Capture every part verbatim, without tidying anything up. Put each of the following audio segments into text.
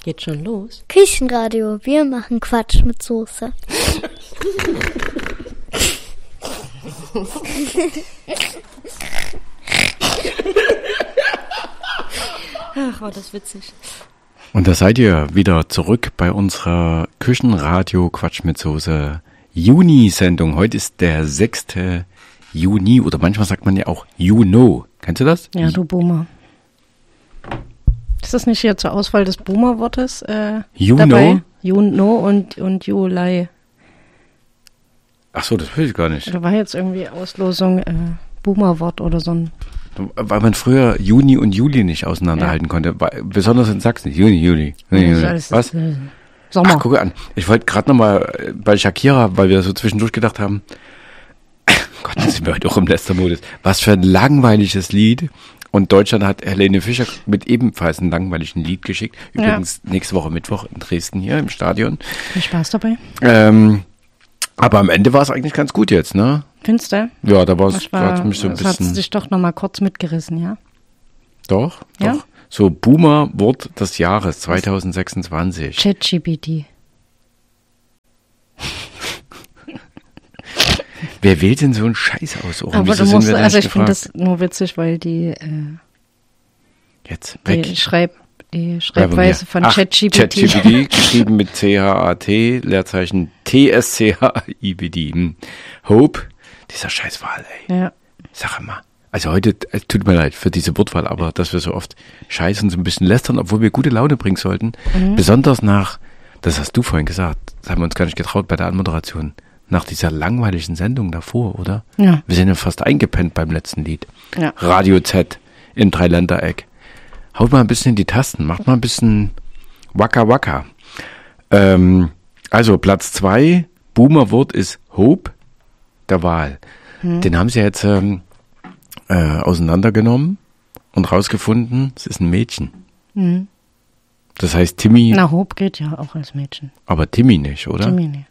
Geht schon los. Küchenradio, wir machen Quatsch mit Soße. Ach, war das witzig. Und da seid ihr wieder zurück bei unserer Küchenradio Quatsch mit Soße Juni-Sendung. Heute ist der sechste Juni oder manchmal sagt man ja auch Juno. Kennst du das? Ja, du Boomer. Ist das nicht hier zur Auswahl des Boomer-Wortes äh, dabei? Juno und, und Juli. Ach so, das will ich gar nicht. Da war jetzt irgendwie Auslosung äh, Boomer-Wort oder so ein... Weil man früher Juni und Juli nicht auseinanderhalten ja. konnte. Besonders in Sachsen. Juni, Juli. Juni, Juli. Alles Was? Ist, äh, Sommer. Ach, guck an. Ich wollte gerade nochmal bei Shakira, weil wir so zwischendurch gedacht haben, Gott, das sind wir heute auch im Lästermodus. Was für ein langweiliges Lied. Und Deutschland hat Helene Fischer mit ebenfalls einem langweiligen Lied geschickt. Übrigens ja. nächste Woche Mittwoch in Dresden hier im Stadion. Viel Spaß dabei. Ähm, aber am Ende war es eigentlich ganz gut jetzt, ne? Findest du? Ja, da war es war, mich so ein bisschen... Das hat sich doch nochmal kurz mitgerissen, ja? Doch, ja? doch. So, Boomer-Wort des Jahres zwanzig sechsundzwanzig. ChatGPT. Wer wählt denn so einen Scheiß aus? Oh, aber du musst, also ich finde das nur witzig, weil die, äh, Jetzt weg. die, Schreib, die Schreibweise von ChatGPT. ChatGPT, geschrieben mit C H A T, Leerzeichen T S C H I B D. Hm. Hope, dieser Scheißwahl, ey. Ja. Sag mal. Also heute, es tut mir leid für diese Wortwahl, aber dass wir so oft scheißen, so ein bisschen lästern, obwohl wir gute Laune bringen sollten. Mhm. Besonders nach, das hast du vorhin gesagt, das haben wir uns gar nicht getraut bei der Anmoderation. Nach dieser langweiligen Sendung davor, oder? Ja. Wir sind ja fast eingepennt beim letzten Lied. Ja. Radio Z im Dreiländereck. Haut mal ein bisschen in die Tasten, macht mal ein bisschen Waka Waka. Ähm, also Platz zwei, Boomer-Wort ist Hope der Wahl. Hm. Den haben sie jetzt ähm, äh, auseinandergenommen und rausgefunden, es ist ein Mädchen. Hm. Das heißt Timmy. Na, Hope geht ja auch als Mädchen. Aber Timmy nicht, oder? Timmy nicht.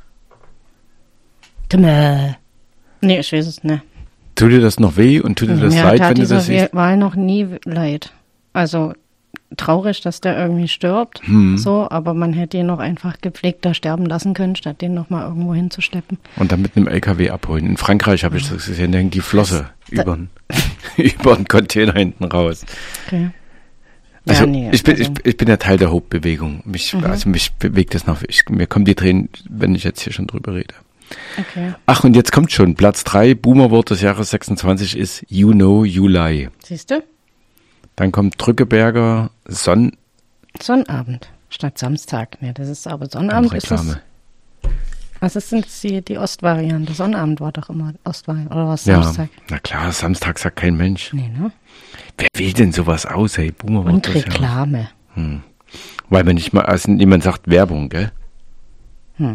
Timmy. Nee, ich weiß es nicht. Tut dir das noch weh und tut dir das Mir leid, hat wenn du das siehst? siehst? Wahl noch nie leid. Also traurig, dass der irgendwie stirbt, hm. so, aber man hätte ihn noch einfach gepflegter sterben lassen können, statt den noch mal irgendwo hinzuschleppen. Und dann mit einem L K W abholen. In Frankreich habe ich das gesehen, da hängt die Flosse über den Container hinten raus. Okay. Also, ja, nee, ich, bin, also ich, ich bin ja Teil der Hope-Bewegung. Mich, mhm. Also mich bewegt das noch. Ich, mir kommen die Tränen, wenn ich jetzt hier schon drüber rede. Okay. Ach, und jetzt kommt schon. Platz drei, Boomer-Wort des Jahres sechsundzwanzig ist You Know, Juli. Siehst du? Dann kommt Drückeberger, Sonn... Sonnabend statt Samstag. Ne, das ist aber Sonnabend ist das... Was ist denn die, die Ostvariante? Sonnabend war doch immer Ostvariante. Oder was Ja, Samstag? na klar, Samstag sagt kein Mensch. Nee, ne? Wer wählt denn sowas aus, hey? Boomer-Wort Und des Jahres. Reklame. Hm. Weil man nicht mal, also niemand sagt Werbung, gell? Hm.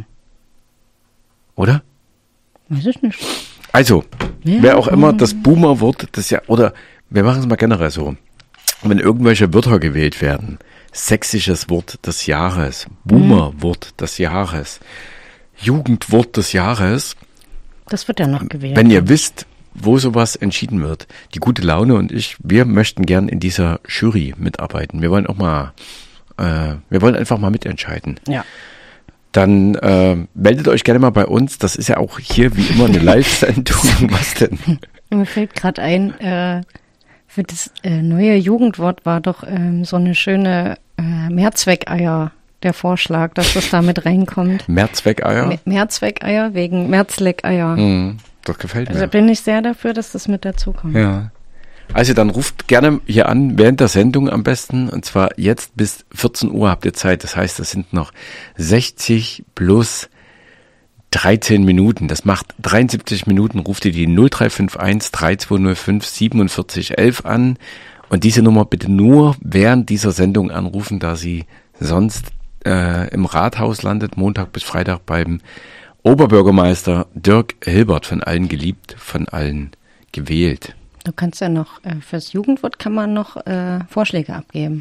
Oder? Weiß ich nicht. Also, Ja, wer auch immer ähm. das Boomer-Wort des Jahres, oder wir machen es mal generell so, wenn irgendwelche Wörter gewählt werden, sächsisches Wort des Jahres, Boomer-Wort des Jahres, Jugendwort des Jahres. Das wird ja noch gewählt. Wenn ihr wisst, wo sowas entschieden wird, die gute Laune und ich, wir möchten gern in dieser Jury mitarbeiten. Wir wollen auch mal, äh, wir wollen einfach mal mitentscheiden. Ja. Dann äh, meldet euch gerne mal bei uns. Das ist ja auch hier wie immer eine Live-Sendung. Was denn? Mir fällt gerade ein, äh, für das äh, neue Jugendwort war doch ähm, so eine schöne äh, Mehrzweckeier der Vorschlag, dass das da mit reinkommt. Mehrzweckeier? Me- Mehrzweckeier wegen Merzleckeier. Mhm, das gefällt mir. Also bin ich sehr dafür, dass das mit dazukommt. Ja. Also dann ruft gerne hier an, während der Sendung am besten. Und zwar jetzt bis vierzehn Uhr habt ihr Zeit. Das heißt, das sind noch sechzig plus dreizehn Minuten. Das macht dreiundsiebzig Minuten. Ruft ihr die null drei fünf eins drei zwei null fünf siebenundvierzig elf an. Und diese Nummer bitte nur während dieser Sendung anrufen, da sie sonst äh, im Rathaus landet, Montag bis Freitag beim Oberbürgermeister Dirk Hilbert, von allen geliebt, von allen gewählt. Du kannst ja noch, äh, fürs Jugendwort kann man noch äh, Vorschläge abgeben.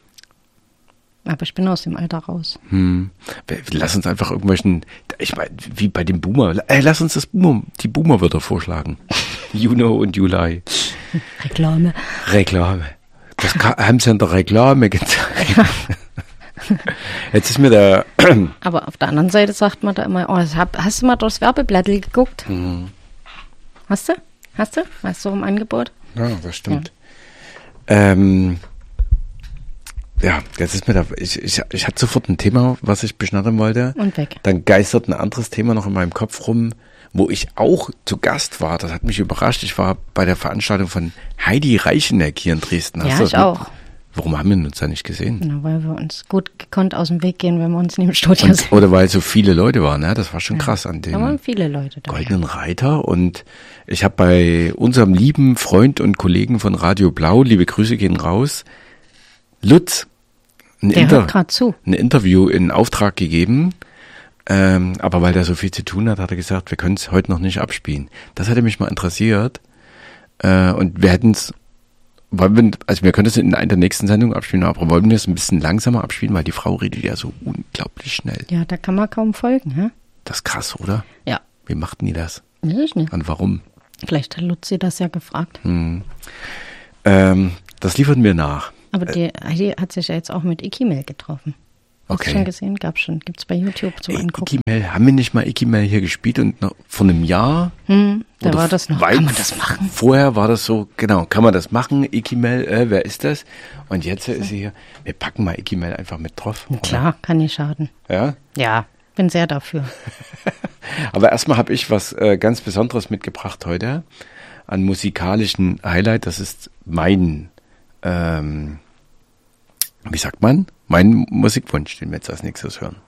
Aber ich bin aus dem Alter raus. Hm. Lass uns einfach irgendwelchen, ich meine, wie bei dem Boomer, ey, lass uns das Boomer, die Boomer-Wörter vorschlagen. Juno und Juli. Reklame. Reklame. Das haben sie in der Reklame gezeigt. Jetzt ist mir der... Aber auf der anderen Seite sagt man da immer, oh, hab, hast du mal durchs Werbeblättl geguckt? Mhm. Hast du? Hast du? Weißt du im Angebot? Ja, das stimmt. Ja, ähm, ja jetzt ist mir da... Ich, ich, ich hatte sofort ein Thema, was ich beschnattern wollte. Und weg. Dann geistert ein anderes Thema noch in meinem Kopf rum, wo ich auch zu Gast war. Das hat mich überrascht. Ich war bei der Veranstaltung von Heidi Reicheneck hier in Dresden. Hast Ja, du ich das mit- auch. Warum haben wir uns da nicht gesehen? Na, weil wir uns gut gekonnt aus dem Weg gehen, wenn wir uns neben dem Studio Und, sind. oder weil so viele Leute waren. Ne? Das war schon krass an Da waren dem viele Leute da. Goldenen Reiter. Und ich habe bei unserem lieben Freund und Kollegen von Radio Blau, liebe Grüße gehen raus, Lutz, ein, Der Inter- hört gerade zu. ein Interview in Auftrag gegeben. Ähm, aber weil der so viel zu tun hat, hat er gesagt, wir können es heute noch nicht abspielen. Das hätte mich mal interessiert. Äh, und wir hätten es, wollen wir, also wir können es in einer der nächsten Sendungen abspielen, aber wollen wir es ein bisschen langsamer abspielen, weil die Frau redet ja so unglaublich schnell. Ja, da kann man kaum folgen, hä? Das ist krass, oder? Ja. Wie machten die das? Weiß ich nicht. Und warum? Vielleicht hat Luzi das ja gefragt. Hm. Ähm, das liefern wir nach. Aber die Heidi hat sich ja jetzt auch mit Ikimel getroffen. Hast Okay. du schon gesehen? Gab's schon. Gibt's bei YouTube zum Angucken. Ikimel, haben wir nicht mal Ikimel hier gespielt und noch vor einem Jahr? Hm, da Oder war das noch. weit Kann man das machen? Vorher war das so, genau, kann man das machen? Ikimel, äh, wer ist das? Und jetzt ist sie hier, wir packen mal Ikimel einfach mit drauf. Na klar, kann nicht schaden. Ja? Ja, bin sehr dafür. Aber erstmal habe ich was äh, ganz Besonderes mitgebracht heute an musikalischen Highlight. Das ist mein, ähm, wie sagt man? Mein Musikwunsch, den wir jetzt als nächstes hören.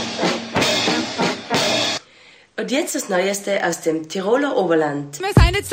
Und jetzt das Neueste aus dem Tiroler Oberland. Wir sind jetzt